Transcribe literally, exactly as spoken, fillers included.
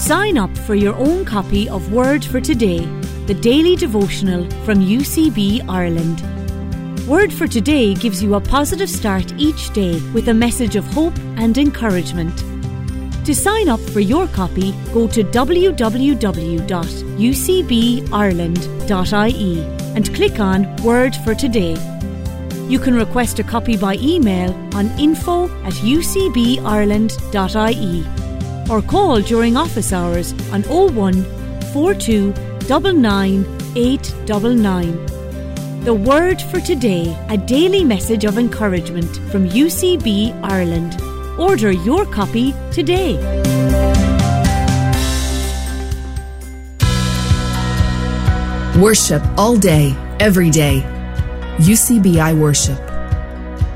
Sign up for your own copy of Word for Today, the daily devotional from U C B Ireland. Word for Today gives you a positive start each day with a message of hope and encouragement. To sign up for your copy, go to w w w dot u c b ireland dot i e and click on Word for Today. You can request a copy by email on info at u c b ireland dot i e or call during office hours on oh one, four two, nine nine, eight nine nine. The Word for Today, a daily message of encouragement from U C B Ireland. Order your copy today. Worship all day, every day. U C B I Worship.